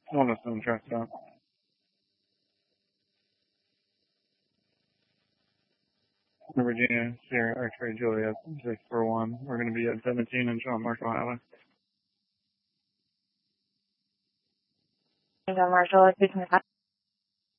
Almost on track stop. Virginia, Sierra X-ray Juliet 641. We're going to be at 17 and John Marshall Highway. John Marshall, 625.